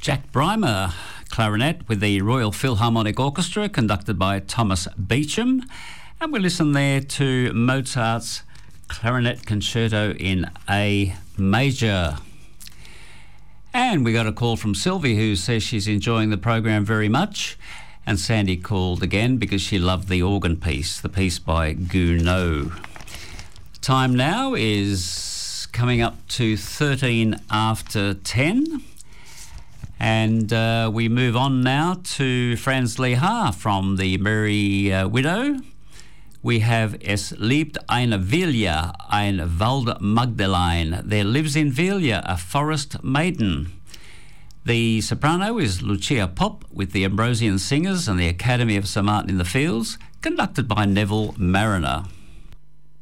Jack Brymer, clarinet with the Royal Philharmonic Orchestra, conducted by Thomas Beecham. And we listen there to Mozart's Clarinet Concerto in A Major. And we got a call from Sylvie, who says she's enjoying the program very much. And Sandy called again because she loved the organ piece, the piece by Gounod. Time now is coming up to 13 after 10. And we move on now to Franz Lehár from the Merry Widow. We have Es liebt eine Vilja, ein Wald Magdalene. There lives in Vilja a forest maiden. The soprano is Lucia Popp with the Ambrosian Singers and the Academy of St Martin in the Fields, conducted by Neville Mariner.